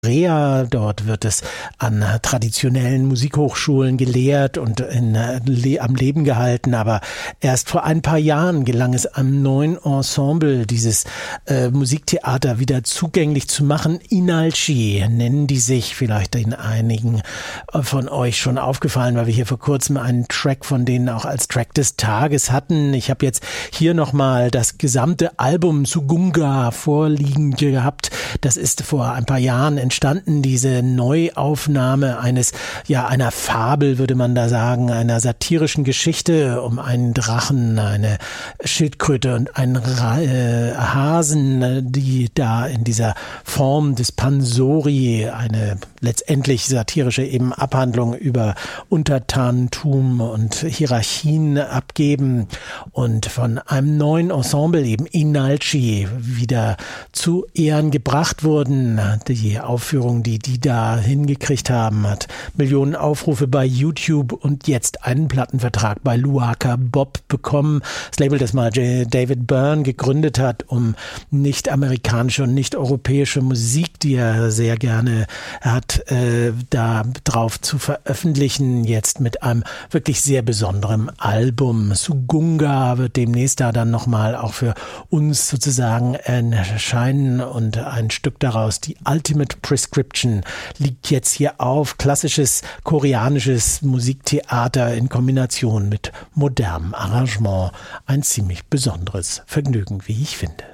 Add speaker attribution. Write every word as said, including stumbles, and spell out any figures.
Speaker 1: Korea. Dort wird es an traditionellen Musikhochschulen gelehrt und in, le, am Leben gehalten. Aber erst vor ein paar Jahren gelang es am neuen Ensemble, dieses äh, Musiktheater wieder zugänglich zu machen. Inalci nennen die sich, vielleicht in einigen von euch schon aufgefallen, weil wir hier vor kurzem einen Track von denen auch als Track des Tages hatten. Ich habe jetzt hier nochmal das gesamte Album Sugunga vorliegen gehabt. Das ist vor ein paar Jahren entstanden, diese Neuaufnahme eines, ja, einer Fabel, würde man da sagen, einer satirischen Geschichte um einen Drachen, eine Schildkröte und einen Ra- äh, Hasen, die da in dieser Form des Pansori eine letztendlich satirische eben Abhandlung über Untertanentum und Hierarchien abgeben und von einem neuen Ensemble eben Inalci wieder zu Ehren gebracht wurden. Die Aufführung, die die da hingekriegt haben, hat Millionen Aufrufe bei YouTube und jetzt einen Plattenvertrag bei Luaka Bob bekommen. Das Label, das mal David Byrne gegründet hat, um nicht amerikanische und nicht europäische Musik, die er sehr gerne hat, äh, da drauf zu veröffentlichen. Jetzt mit einem wirklich sehr besonderen Album. Sugunga wird demnächst da dann nochmal auch für uns sozusagen erscheinen und ein Stück daraus, die Ultimate Prescription, liegt jetzt hier auf. Klassisches koreanisches Musiktheater in Kombination mit modernem Arrangement. Ein ziemlich besonderes Vergnügen, wie ich finde.